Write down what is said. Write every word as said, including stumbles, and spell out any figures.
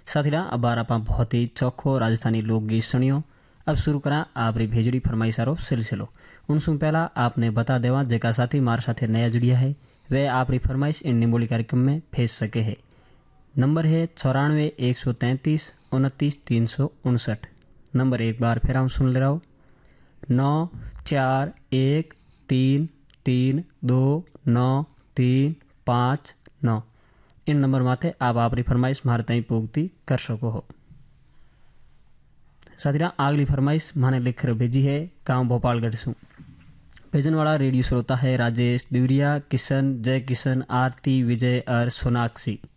साथीरा अब बार आप बहुत ही चोखो राजस्थानी लोकगीत सुनियो। अब शुरू करा आपरी भेजड़ी फरमाइशारो सिलसिलो। उनसु पहला आपने बता देवा जेका साथी मार साथे नया जुड़िया है वे आपरी फरमाइश इन निमोली कार्यक्रम में भेज सके है। नंबर है चौरानवे एक सौ तैंतीस उनतीस तीन सौ उनसठ। नंबर एक बार फिर हम सुन ले रहा हो नौ चार एक तीन तीन दो नौ तीन पाँच नौ। इन नंबर माथे आप आपरी फरमाइश मारे तई पूर्ति कर सको हो। साथीरा अगली फरमाइश माने लिख भेजी है गांव भोपालगढ़ से। भेजन वाला रेडियो श्रोता है राजेश दिवरिया, किशन, जय किशन, आरती, विजय और सोनाक्षी।